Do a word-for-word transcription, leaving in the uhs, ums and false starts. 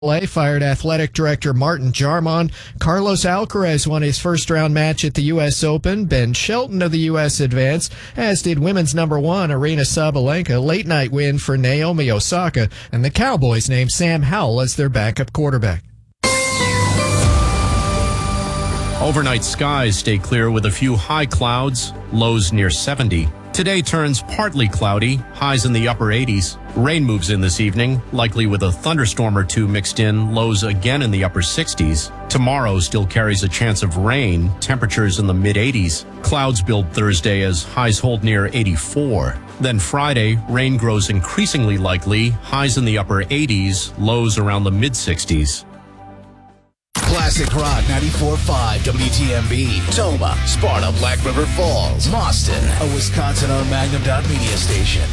A fired athletic director Martin Jarmon. Carlos Alcaraz won his first-round match at the U S Open. Ben Shelton of the U S advanced, as did women's number one, Arina Sabalenka. Late-night win for Naomi Osaka. And the Cowboys named Sam Howell as their backup quarterback. Overnight skies stay clear with a few high clouds, lows near seventy. Today turns partly cloudy, highs in the upper eighties. Rain moves in this evening, likely with a thunderstorm or two mixed in, lows again in the upper sixties. Tomorrow still carries a chance of rain, temperatures in the mid-eighties. Clouds build Thursday as highs hold near eighty-four. Then Friday, rain grows increasingly likely, highs in the upper eighties, lows around the mid-sixties. Classic Rock ninety-four point five W T M B, Toma, Sparta, Black River Falls, Boston, a Wisconsin-owned Magnum Dot Media station.